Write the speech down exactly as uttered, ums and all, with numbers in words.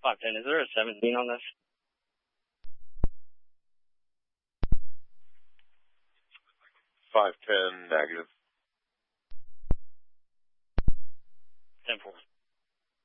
five ten, is there a seventeen on this? five ten, negative. ten four.